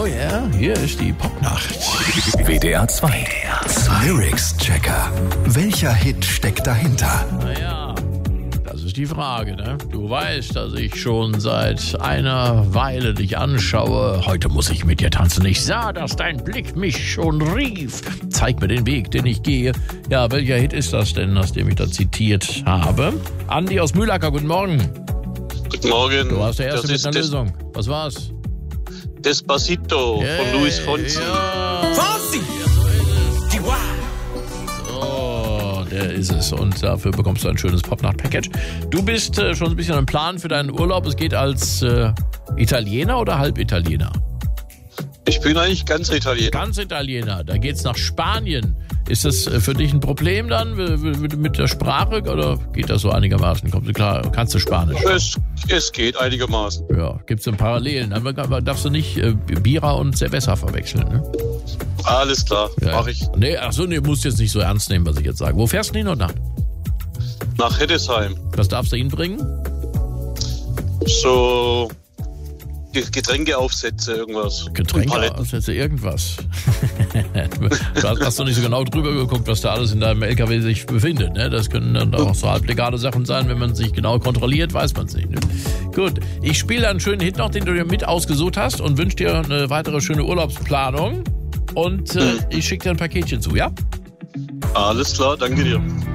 yeah, hier ist die Popnacht. WDR 2. Lyrics-Checker. Welcher Hit steckt dahinter? Naja, das ist die Frage, ne? Du weißt, dass ich schon seit einer Weile dich anschaue. Heute muss ich mit dir tanzen. Ich sah, dass dein Blick mich schon rief. Zeig mir den Weg, den ich gehe. Ja, welcher Hit ist das denn, aus dem ich da zitiert habe? Andi aus Mühlacker, guten Morgen. Guten Morgen. Du warst der Erste mit einer Lösung. Was war's? Despacito von Luis Fonsi. Ja. Fonsi! So, der ist es. Und dafür bekommst du ein schönes Popnacht-Package. Du bist schon ein bisschen im Plan für deinen Urlaub. Es geht als Italiener oder Halbitaliener? Ich bin eigentlich ganz Italiener. Ganz Italiener. Da geht's nach Spanien. Ist das für dich ein Problem dann mit der Sprache oder geht das so einigermaßen? Kommst du klar? Kannst du Spanisch? Es geht einigermaßen. Ja, gibt's ein Parallelen. Aber darfst du nicht Bira und Cerveza verwechseln, ne? Alles klar, Ja. mache ich. Nee, musst du jetzt nicht so ernst nehmen, was ich jetzt sage. Wo fährst du hin und nach? Nach Heddesheim. Was darfst du hinbringen? So Getränkeaufsätze, irgendwas. Getränkeaufsätze, irgendwas. Du hast doch nicht so genau drüber geguckt, was da alles in deinem LKW sich befindet. Ne? Das können dann auch so halblegale Sachen sein. Wenn man sich genau kontrolliert, weiß man es nicht. Ne? Gut, ich spiele einen schönen Hit noch, den du dir mit ausgesucht hast und wünsche dir eine weitere schöne Urlaubsplanung. Und ich schicke dir ein Paketchen zu, ja? Alles klar, danke dir.